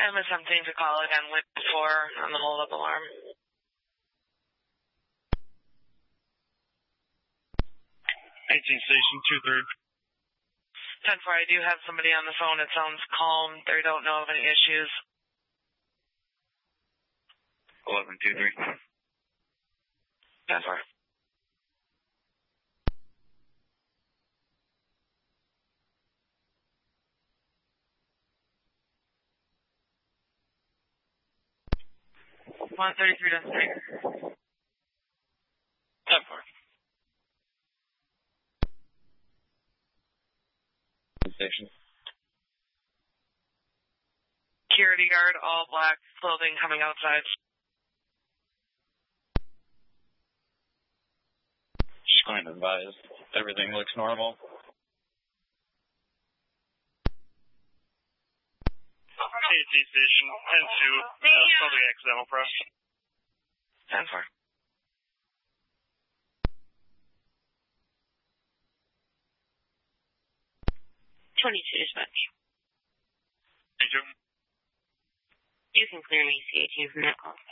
I am attempting to call again with 4 on the hold-up alarm. 18 Station 2-3. 10-4, I do have somebody on the phone. It sounds calm. They don't know of any issues. 11-2-3. 10-4. One 33-3. 10-4. Station. Security guard, all black clothing coming outside. Just going to advise. Everything looks normal. 18 Station 10-2. Something accidental press. 10-4. 22 dispatch. 22. You can clear me, C18 from that call.